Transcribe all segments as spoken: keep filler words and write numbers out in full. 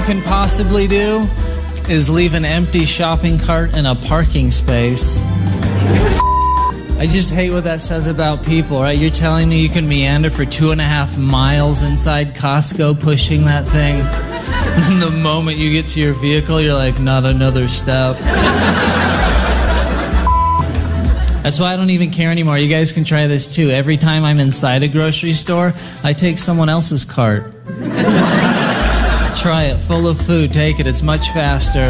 can possibly do is leave an empty shopping cart in a parking space. I just hate what that says about people, right? You're telling me you can meander for two and a half miles inside Costco pushing that thing. And the moment you get to your vehicle, you're like, not another step. That's why I don't even care anymore. You guys can try this too. Every time I'm inside a grocery store, I take someone else's cart. Try it, full of food. Take it, it's much faster.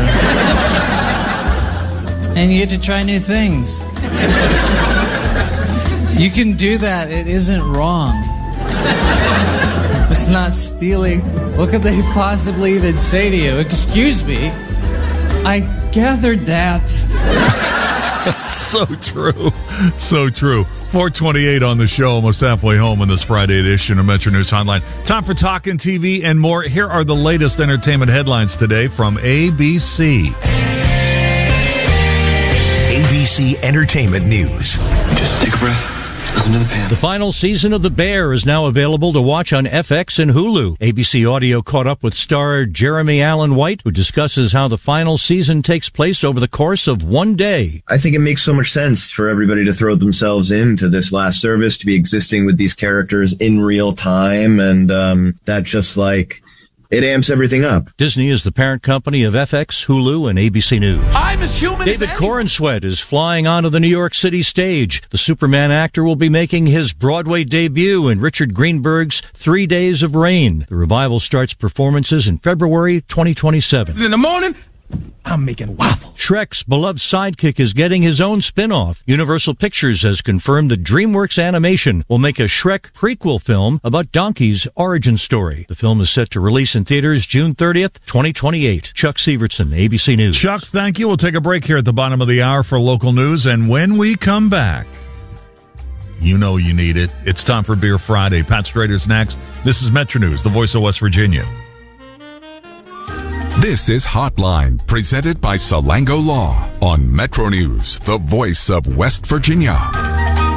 And you get to try new things. You can do that. It isn't wrong. It's not stealing. What could they possibly even say to you? Excuse me, I gathered that. So true. So true. four twenty-eight on the show, almost halfway home on this Friday edition of Metro News Hotline. Time for Talkin' T V and more. Here are the latest entertainment headlines today from A B C. A B C Entertainment News. Just take a breath. Listen to the pan. The final season of The Bear is now available to watch on F X and Hulu. A B C Audio caught up with star Jeremy Allen White, who discusses how the final season takes place over the course of one day. I think it makes so much sense for everybody to throw themselves into this last service, to be existing with these characters in real time, and um, that just like... it amps everything up. Disney is the parent company of F X, Hulu, and A B C News. I'm as human David as Corenswet is flying onto the New York City stage. The Superman actor will be making his Broadway debut in Richard Greenberg's Three Days of Rain. The revival starts performances in February twenty twenty-seven. In the morning, I'm making waffles. Shrek's beloved sidekick is getting his own spin-off. Universal Pictures has confirmed that DreamWorks Animation will make a Shrek prequel film about Donkey's origin story. The film is set to release in theaters June thirtieth, twenty twenty-eight. Chuck Severson, A B C News. Chuck, thank you. We'll take a break here at the bottom of the hour for local news, and when we come back, you know you need it. It's time for Beer Friday. Pat Strader's next. This is Metro News, the voice of West Virginia. This is Hotline, presented by Salango Law on Metro News, the voice of West Virginia.